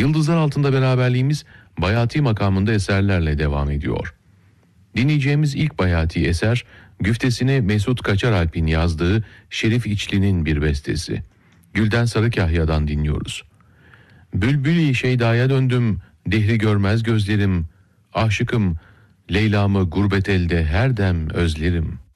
Yıldızlar Altında beraberliğimiz Bayati makamında eserlerle devam ediyor. Dinleyeceğimiz ilk Bayati eser, güftesini Mesut Kaçaralp'in yazdığı Şerif İçli'nin bir bestesi. Gülden Sarıkahya'dan dinliyoruz. Bülbül-i Şeyda'ya döndüm, dehri görmez gözlerim, aşıkım, Leyla'mı gurbet elde her dem özlerim.